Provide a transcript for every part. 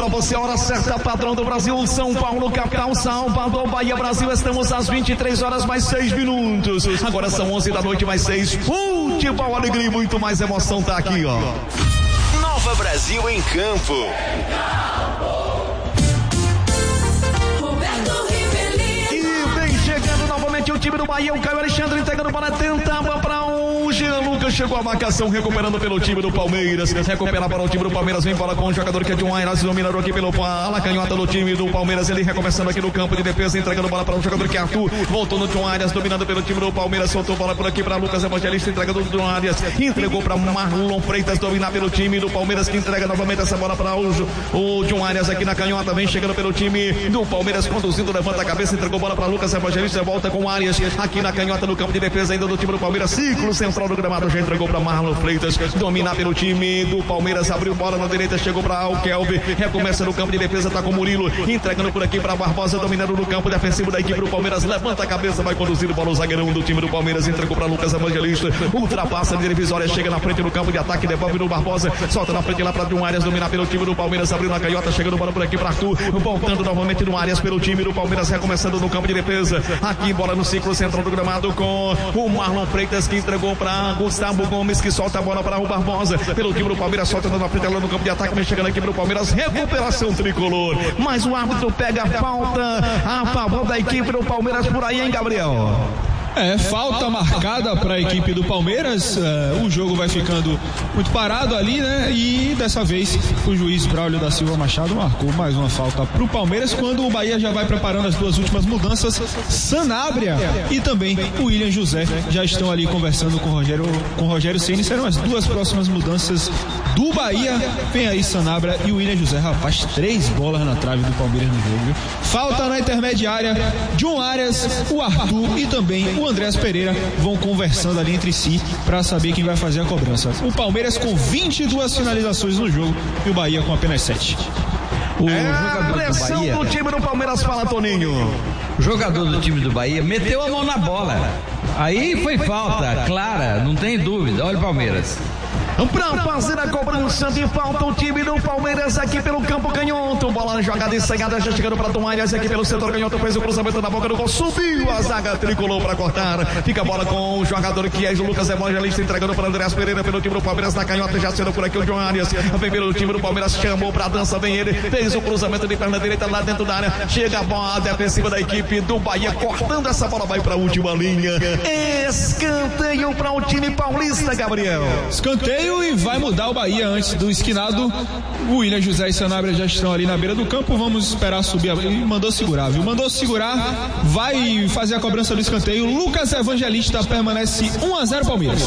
pra você, a hora certa, padrão do Brasil, São Paulo, capital, Salvador, Bahia, Brasil. Estamos às 23 horas mais 6 minutos. Agora são 11 da noite mais 6. Futebol, alegria e muito mais emoção tá aqui, ó. Nova Brasil em campo. O time do Bahia, o Caio Alexandre entregando para tentava para o Jean Lucas, chegou a marcação, recuperando pelo time do Palmeiras, recupera para o time do Palmeiras, vem bola com o jogador que é de um Airas, dominador aqui pelo ala canhota do time do Palmeiras, ele recomeçando aqui no campo de defesa, entregando bola para o jogador que é Arthur, voltou no John Arias, dominando pelo time do Palmeiras, soltou bola por aqui para Lucas Evangelista, entregando do John Arias, entregou para Marlon Freitas, dominar pelo time do Palmeiras, que entrega novamente essa bola para o John Arias aqui na canhota, vem chegando pelo time do Palmeiras, conduzindo, levanta a cabeça, entregou bola para Lucas Evangelista, volta com o Arias, aqui na canhota do campo de defesa ainda do time do Palmeiras, ciclo central do gramado, já entregou para Marlon Freitas, dominar pelo time do Palmeiras, abriu bola na direita, chegou para o Kelvin, recomeça no campo de defesa, tá com o Murilo, entregando por aqui para Barbosa, dominando no campo defensivo da equipe do Palmeiras, levanta a cabeça, vai conduzindo bola o zagueirão do time do Palmeiras, entregou para Lucas Evangelista, ultrapassa a divisória, chega na frente no campo de ataque, devolve no Barbosa, solta na frente lá para um Arias, dominar pelo time do Palmeiras, abriu na canhota, chegando bola por aqui para Arthur, voltando novamente no Arias pelo time do Palmeiras, recomeçando no campo de defesa, aqui bola no ciclo central do gramado com o Marlon Freitas, que entregou para Gustavo Gomes, que solta a bola para o Barbosa, pelo time do Palmeiras, solta na frente lá no campo de ataque, vem chegando aqui para o Palmeiras, recuperação tricolor, mas o árbitro pega a falta a favor da equipe do Palmeiras por aí, hein, Gabriel? Falta marcada para a equipe do Palmeiras, o jogo vai ficando muito parado ali, né? E dessa vez o juiz Braulio da Silva Machado marcou mais uma falta para o Palmeiras, quando o Bahia já vai preparando as duas últimas mudanças. Sanabria e também o William José já estão ali conversando com o Rogério Ceni. Serão as duas próximas mudanças do Bahia. Vem aí Sanabria e o William José. Rapaz, 3 bolas na trave do Palmeiras no jogo, viu? Falta na intermediária, John Arias, o Arthur e também o Andrés Pereira vão conversando ali entre si para saber quem vai fazer a cobrança. O Palmeiras com 22 finalizações no jogo e o Bahia com apenas 7. O jogador pressão do Bahia, do time do Palmeiras, fala Toninho. O jogador do time do Bahia meteu a mão na bola. Aí foi falta, clara, não tem dúvida. Olha o Palmeiras. Pra fazer a cobrança de falta, o time do Palmeiras aqui pelo campo canhoto, bola na jogada ensaiada, já chegando para Tom Arias aqui pelo setor canhoto, fez o cruzamento na boca do gol, subiu a zaga tricolor para cortar, fica a bola com o jogador que é o Lucas Evangelista, entregando para Andrés Pereira pelo time do Palmeiras na canhota, já sendo por aqui o John Arias, vem pelo time do Palmeiras, chamou pra dança, vem ele, fez o cruzamento de perna direita lá dentro da área, chega a bola defensiva da equipe do Bahia, cortando essa bola, vai para a última linha, escanteio para o time paulista, Gabriel. Escanteio e vai mudar o Bahia antes do esquinado. O William José e Sanabria já estão ali na beira do campo. Vamos esperar subir. Ele mandou segurar, viu? Mandou segurar. Vai fazer a cobrança do escanteio. Lucas Evangelista permanece 1-0 Palmeiras.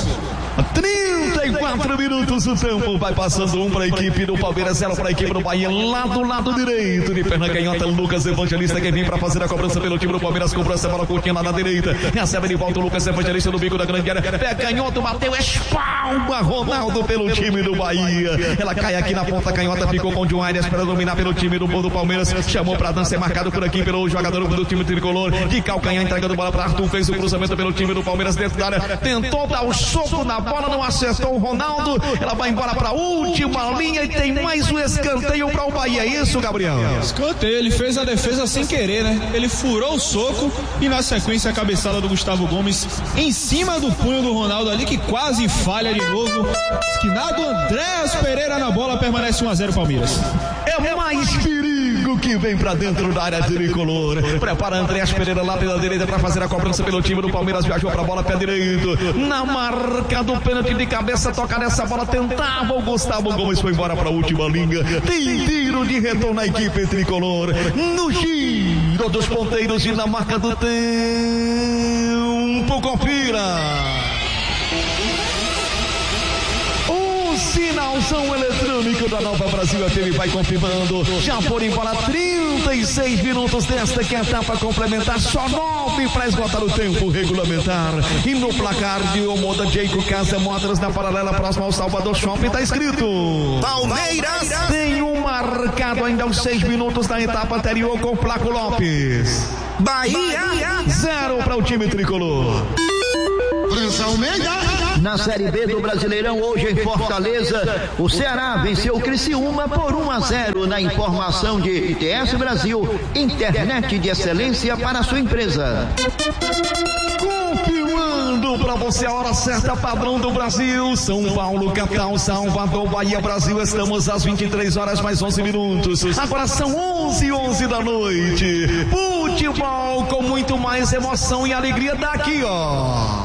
34 minutos o tempo, vai passando um para a equipe do Palmeiras, 0 para a equipe do Bahia, lá do lado direito de perna canhota, Lucas Evangelista que vem para fazer a cobrança pelo time do Palmeiras, cobrança bola curtinha lá na direita, recebe de volta o Lucas Evangelista no bico da grande área, pé canhoto, bateu, espalma Ronaldo pelo time do Bahia, ela cai aqui na ponta canhota, ficou com o John Arias para dominar pelo time do Palmeiras, chamou para dança, é marcado por aqui pelo jogador do time tricolor, de calcanhar, entregando bola para Arthur, fez o cruzamento pelo time do Palmeiras dentro da área, tentou dar o soco na bola, não acertou o Ronaldo, ela vai embora para a última linha e tem mais um escanteio para o Bahia, é isso, Gabriel? Escanteio, ele fez a defesa sem querer, né? Ele furou o soco e na sequência a cabeçada do Gustavo Gomes em cima do punho do Ronaldo ali, que quase falha de novo. Esquinado, Andrés Pereira na bola, permanece 1-0 Palmeiras. É mais perigo que vem pra dentro da área tricolor. Prepara Andrés Pereira lá pela direita pra fazer a cobrança pelo time do Palmeiras. Viajou pra bola, pé direito. Na marca do pênalti de cabeça, toca nessa bola. Tentava o Gustavo Gomes, foi embora pra última linha. Tem tiro de retorno na equipe tricolor. No giro dos ponteiros e na marca do tempo. Confira. Sinalzão eletrônico da Nova Brasil FM vai confirmando. Já foram embora 36 minutos desta que é a etapa complementar. Só 9 para esgotar o tempo regulamentar. E no placar de Omoda Jayco Casa Motors na paralela próxima ao Salvador Shopping tá escrito Palmeiras. Tem um marcado ainda aos 6 minutos da etapa anterior com Flaco Lopes. Bahia 0 para o time tricolor. França Almeida. Na Série B do Brasileirão, hoje em Fortaleza, o Ceará venceu o Criciúma por 1-0 na informação de ITS Brasil, internet de excelência para a sua empresa. Confirmando para você a hora certa, padrão do Brasil, São Paulo, capital, Salvador, Bahia, Brasil, estamos às 23 horas mais 11 minutos, agora são 11h11 da noite, futebol com muito mais emoção e alegria daqui, ó.